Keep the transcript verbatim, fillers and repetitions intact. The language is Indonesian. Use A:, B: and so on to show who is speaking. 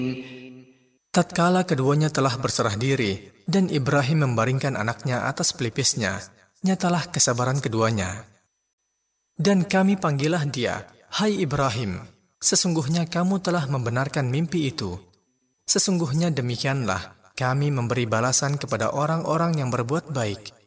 A: Tatkala keduanya telah berserah diri, dan Ibrahim membaringkan anaknya atas pelipisnya, nyatalah kesabaran keduanya. Dan kami panggillah dia, "Hai Ibrahim, sesungguhnya kamu telah membenarkan mimpi itu. Sesungguhnya demikianlah kami memberi balasan kepada orang-orang yang berbuat baik."